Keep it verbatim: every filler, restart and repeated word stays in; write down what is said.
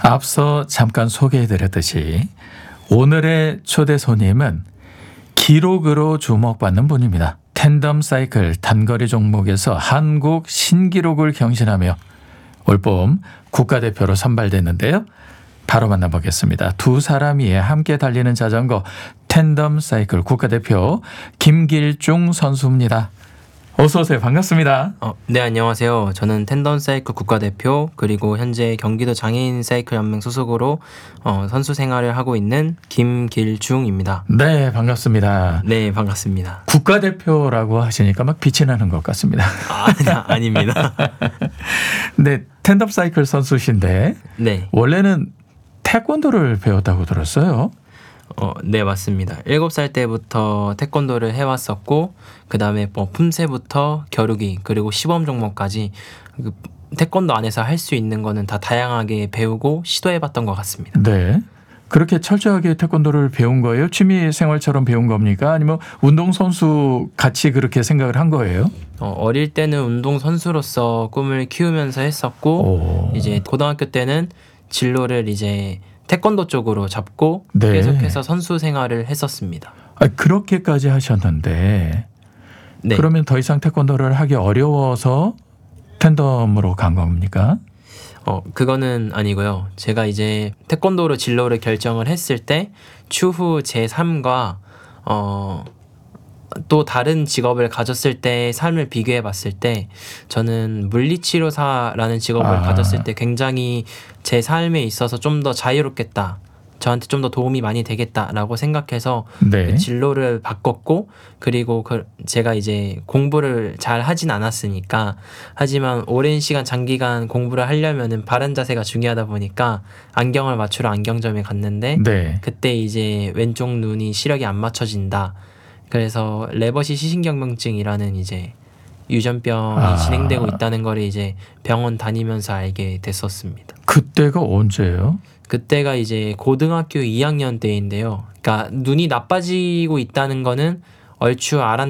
앞서 잠깐 소개해드렸듯이 오늘의 초대 손님은 기록으로 주목받는 분입니다. 텐덤 사이클 단거리 종목에서 한국 신기록을 경신하며 올봄 국가대표로 선발됐는데요. 바로 만나보겠습니다. 두 사람이 함께 달리는 자전거 텐덤 사이클 국가대표 김길중 선수입니다. 어서 오세요. 반갑습니다. 어, 네, 안녕하세요. 저는 텐덤 사이클 국가대표 그리고 현재 경기도 장애인 사이클 연맹 소속으로 어, 선수 생활을 하고 있는 김길중입니다. 네, 반갑습니다. 네, 반갑습니다. 국가대표라고 하시니까 막 빛이 나는 것 같습니다. 아, 아닙니다. 네, 텐덤 사이클 선수신데 네. 원래는 태권도를 배웠다고 들었어요. 어, 네, 맞습니다. 일곱 살 때부터 태권도를 해왔었고 그 다음에 뭐 품새부터 겨루기 그리고 시범 종목까지 그 태권도 안에서 할 수 있는 거는 다 다양하게 배우고 시도해봤던 것 같습니다. 네. 그렇게 철저하게 태권도를 배운 거예요? 취미 생활처럼 배운 겁니까? 아니면 운동선수 같이 그렇게 생각을 한 거예요? 어, 어릴 때는 운동선수로서 꿈을 키우면서 했었고 오. 이제 고등학교 때는 진로를 이제 태권도 쪽으로 잡고 네. 계속해서 선수 생활을 했었습니다. 아, 그렇게까지 하셨는데 네. 그러면 더 이상 태권도를 하기 어려워서 텐덤으로 간 겁니까? 어, 그거는 아니고요. 제가 이제 태권도로 진로를 결정을 했을 때 추후 제 삶과 어, 또 다른 직업을 가졌을 때 삶을 비교해 봤을 때 저는 물리치료사라는 직업을 아. 가졌을 때 굉장히 제 삶에 있어서 좀 더 자유롭겠다. 저한테 좀 더 도움이 많이 되겠다라고 생각해서 네. 그 진로를 바꿨고 그리고 그 제가 이제 공부를 잘 하진 않았으니까 하지만 오랜 시간 장기간 공부를 하려면은 바른 자세가 중요하다 보니까 안경을 맞추러 안경점에 갔는데 네. 그때 이제 왼쪽 눈이 시력이 안 맞춰진다. 그래서 레버시 시신경병증이라는 이제 유전병이 아. 진행되고 있다는 걸 이제 병원 다니면서 알게 됐었습니다. 그때가 언제예요? 그때가 이제 고등학교 이 학년 때인데요. 그러니까 눈이 나빠지고 있다는 거는 얼추 알았